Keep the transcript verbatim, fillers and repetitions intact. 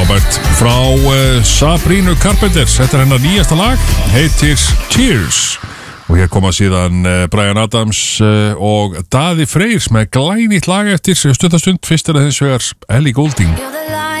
Frábært frá uh, Sabrina Carpenter. Þetta er hennar nýjasta lag, heitir Cheers. Og hér koma síðan uh, Bryan Adams uh, og Daði Freyrs með glænýtt lag eftir stuttastund. Fyrst er það hins vegar Ellie Goulding.